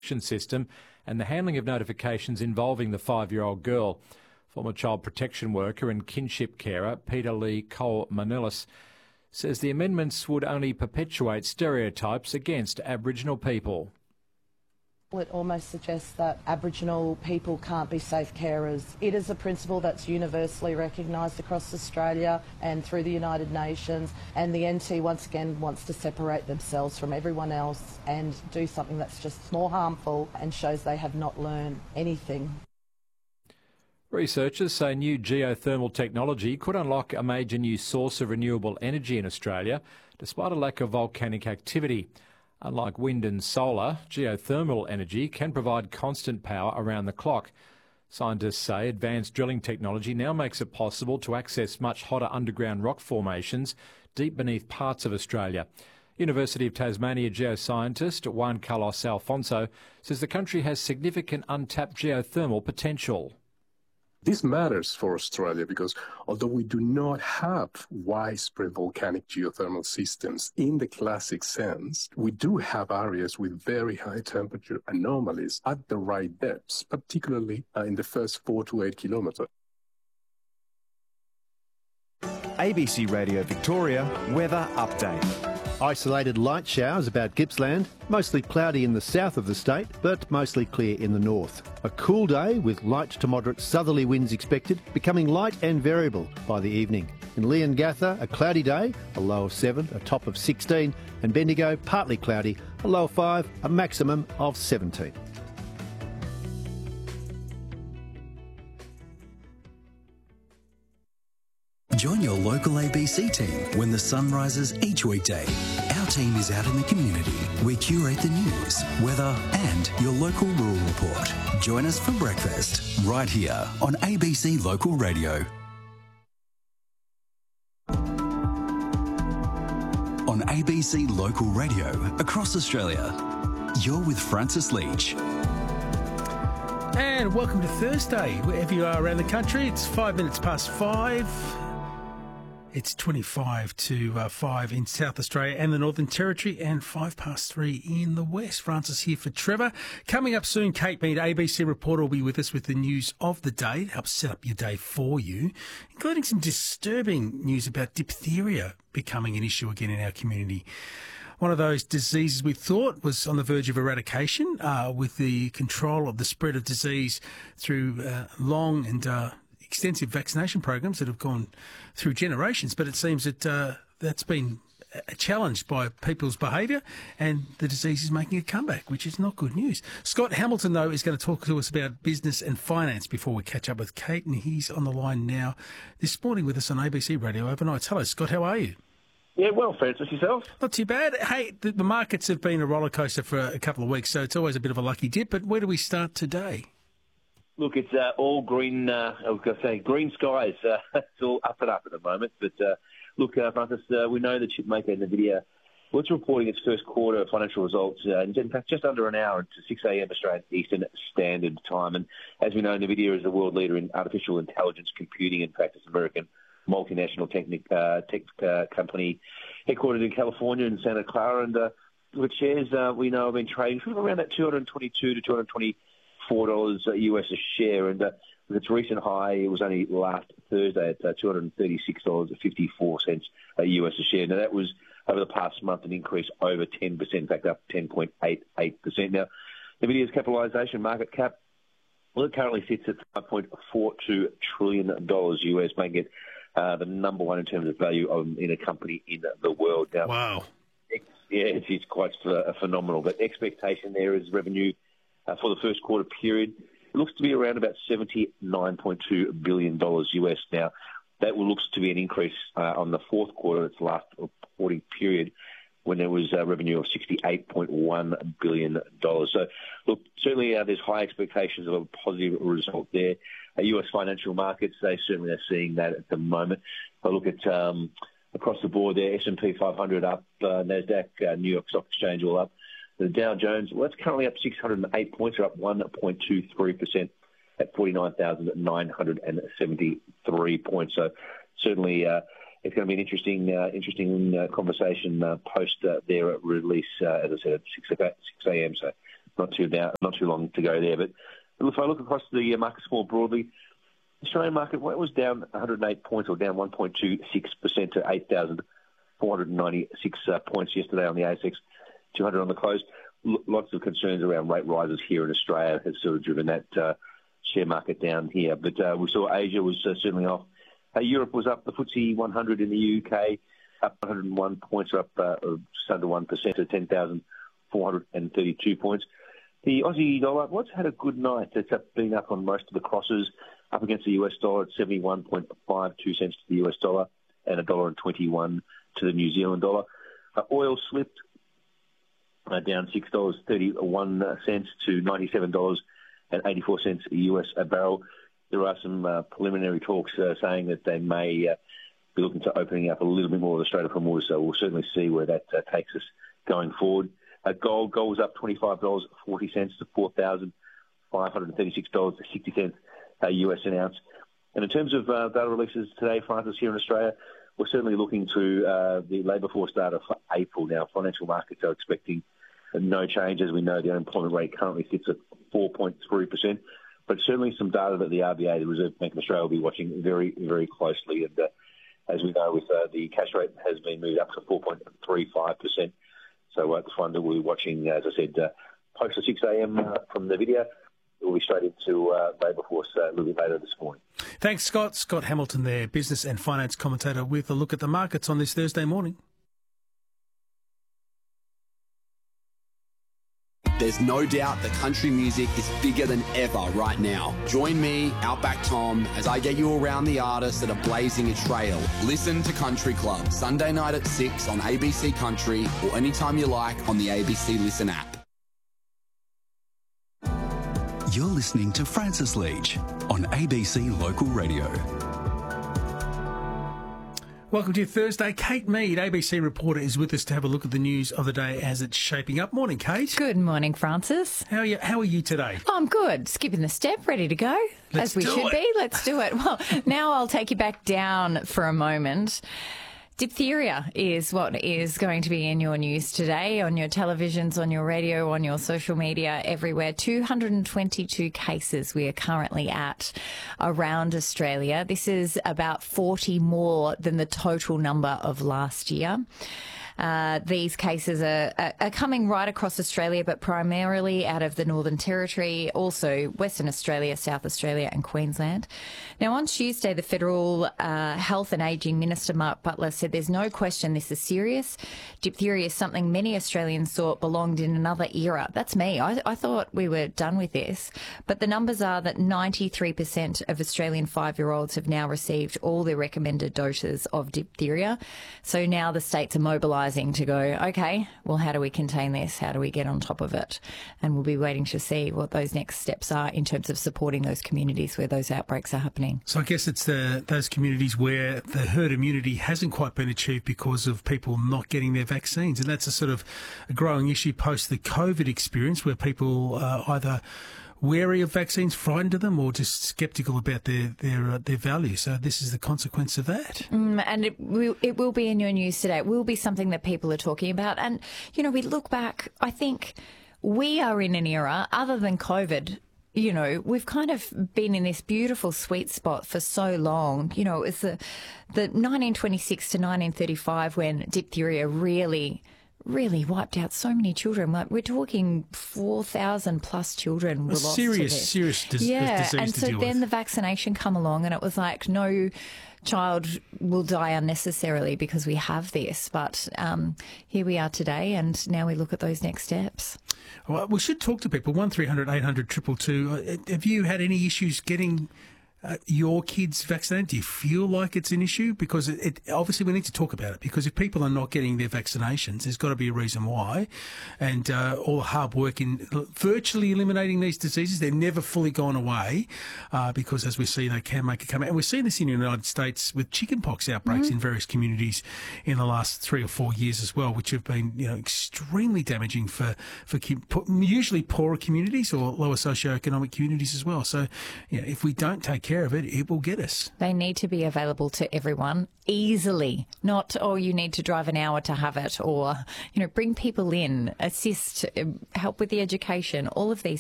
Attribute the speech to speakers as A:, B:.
A: protection system and the handling of notifications involving the 5-year-old girl. Former child protection worker and kinship carer Peter Lee Cole-Manilis says the amendments would only perpetuate stereotypes against Aboriginal people.
B: It almost suggests that Aboriginal people can't be safe carers. It is a principle that's universally recognised across Australia and through the United Nations, and the NT once again wants to separate themselves from everyone else and do something that's just more harmful and shows they have not learned anything.
A: Researchers say new geothermal technology could unlock a major new source of renewable energy in Australia, despite a lack of volcanic activity. Unlike wind and solar, geothermal energy can provide constant power around the clock. Scientists say advanced drilling technology now makes it possible to access much hotter underground rock formations deep beneath parts of Australia. University of Tasmania geoscientist Juan Carlos Alfonso says the country has significant untapped geothermal potential.
C: This matters for Australia because although we do not have widespread volcanic geothermal systems in the classic sense, we do have areas with very high temperature anomalies at the right depths, particularly in the first 4 to 8 kilometres.
D: ABC Radio Victoria weather update.
E: Isolated light showers about Gippsland, mostly cloudy in the south of the state, but mostly clear in the north. A cool day with light to moderate southerly winds expected, becoming light and variable by the evening. In Leongatha, a cloudy day, a low of 7, a top of 16, and Bendigo, partly cloudy, a low of 5, a maximum of 17.
F: Join your local ABC team when the sun rises each weekday. Our team is out in the community. We curate the news, weather and your local rural report. Join us for breakfast right here on ABC Local Radio. On ABC Local Radio across Australia, you're with Francis Leach.
G: And welcome to Thursday, wherever you are around the country. It's 5 minutes past 5. It's 25 to 5 in South Australia and the Northern Territory, and 5 past 3 in the West. Francis here for Trevor. Coming up soon, Kate Mead, ABC reporter, will be with us with the news of the day to help set up your day for you, including some disturbing news about diphtheria becoming an issue again in our community. One of those diseases we thought was on the verge of eradication with the control of the spread of disease through long and extensive vaccination programs that have gone through generations, but it seems that that's been challenged by people's behaviour and the disease is making a comeback, which is not good news. Scott Hamilton, though, is going to talk to us about business and finance before we catch up with Kate, and he's on the line now this morning with us on ABC Radio Overnights. Hello, Scott, how are you?
H: Yeah, well, Francis, yourself?
G: Not too bad. Hey, the markets have been a rollercoaster for a couple of weeks, so it's always a bit of a lucky dip, but where do we start today?
H: Look, it's all green, I was going to say green skies. It's all up and up at the moment. But look, Francis, we know the chip maker NVIDIA, well, it's reporting its first quarter financial results, in fact, just under an hour to 6 a.m. Australian Eastern Standard Time. And as we know, NVIDIA is the world leader in artificial intelligence computing. In fact, it's an American multinational tech company headquartered in California in Santa Clara. And the shares we know have been trading from around that $222 to $224 US a share, and with its recent high, it was only last Thursday at $236.54 US a share. Now, that was over the past month an increase over 10%, in fact, up 10.88%. Now, NVIDIA's capitalisation market cap, well, it currently sits at $5.42 trillion US, making it the number one in terms of value in a company in the world. Now,
G: wow.
H: Yeah, it's quite phenomenal. But expectation there is revenue for the first quarter period, it looks to be around about $79.2 billion US. Now, that looks to be an increase on the fourth quarter, its last reporting period, when there was a revenue of $68.1 billion. So, look, certainly there's high expectations of a positive result there. US financial markets, they certainly are seeing that at the moment. If I look at across the board there, S&P 500 up, NASDAQ, New York Stock Exchange all up. The Dow Jones, well, it's currently up 608 points, or up 1.23% at 49,973 points. So certainly it's going to be an interesting conversation post their release, as I said, at 6 a.m. So not too long to go there. But if I look across the markets more broadly, the Australian market was down 108 points, or down 1.26% to 8,496 points yesterday on the ASX 200 on the close. Lots of concerns around rate rises here in Australia has sort of driven that share market down here. But we saw Asia was certainly off. Europe was up. The FTSE 100 in the UK up 101 points, up just under 1% to 10,432 points. The Aussie dollar had a good night. It's been up on most of the crosses, up against the US dollar at 71.52 cents to the US dollar and $1.21 to the New Zealand dollar. Oil slipped down $6.31 to $97.84 US a barrel. There are some preliminary talks saying that they may be looking to opening up a little bit more of the Strait of Hormuz, so we'll certainly see where that takes us going forward. Gold was up $25.40 to $4,536.60 US an ounce. And in terms of data releases today, Francis, here in Australia, we're certainly looking to the labour force data for April. Now, financial markets are expecting no change. As we know, the unemployment rate currently sits at 4.3%, but certainly some data that the RBA, the Reserve Bank of Australia, will be watching very, very closely. And as we know, with the cash rate has been moved up to 4.35%. So it's one that we'll be watching, as I said, post the 6 a.m. from the video. We'll be straight into labour force a little bit later this morning.
G: Thanks, Scott. Scott Hamilton there, business and finance commentator, with a look at the markets on this Thursday morning.
I: There's no doubt that country music is bigger than ever right now. Join me, Outback Tom, as I get you around the artists that are blazing a trail. Listen to Country Club, Sunday night at 6 on ABC Country, or anytime you like on the ABC Listen app.
F: You're listening to Francis Leach on ABC Local Radio.
G: Welcome to Thursday. Kate Mead, ABC reporter, is with us to have a look at the news of the day as it's shaping up. Morning, Kate.
J: Good morning, Francis.
G: How are you today?
J: I'm good. Skipping the step, ready to go. As we should be. Let's do it. Well, now I'll take you back down for a moment. Diphtheria is what is going to be in your news today, on your televisions, on your radio, on your social media, everywhere. 222 cases we are currently at around Australia. This is about 40 more than the total number of last year. These cases are coming right across Australia, but primarily out of the Northern Territory, also Western Australia, South Australia and Queensland. Now, on Tuesday, the Federal Health and Ageing Minister, Mark Butler, said there's no question this is serious. Diphtheria is something many Australians thought belonged in another era. That's me. I thought we were done with this. But the numbers are that 93% of Australian 5-year-olds have now received all their recommended doses of diphtheria. So now the states are mobilising to go, okay, well, how do we contain this? How do we get on top of it? And we'll be waiting to see what those next steps are in terms of supporting those communities where those outbreaks are happening.
G: So I guess it's those communities where the herd immunity hasn't quite been achieved because of people not getting their vaccines. And that's a sort of a growing issue post the COVID experience, where people either wary of vaccines, frightened of them, or just sceptical about their value. So this is the consequence of that.
J: And it will be in your news today. It will be something that people are talking about. And, you know, we look back, I think we are in an era, other than COVID, you know, we've kind of been in this beautiful sweet spot for so long. You know, it's the 1926 to 1935 when diphtheria really wiped out so many children. Like, we're talking 4,000 plus children were lost to this.
G: Serious disease
J: and
G: to
J: so
G: deal
J: then
G: with.
J: the vaccination come along, and it was like, no child will die unnecessarily because we have this. But here we are today, and now we look at those next steps.
G: Well, we should talk to people. 1300 800 222. Have you had any issues getting your kids vaccinated? Do you feel like it's an issue? Because it obviously we need to talk about it, because if people are not getting their vaccinations, there's got to be a reason why. And all the hard work in virtually eliminating these diseases, they're never fully gone away, because as we see, they can make a comeback. And we've seen this in the United States with chickenpox outbreaks in various communities in the last 3 or 4 years as well, which have been, you know, extremely damaging for usually poorer communities or lower socioeconomic communities as well. So, you know, if we don't take care care of it, it will get us.
J: They need to be available to everyone easily, not, oh, you need to drive an hour to have it, or, bring people in, assist, help with the education, all of these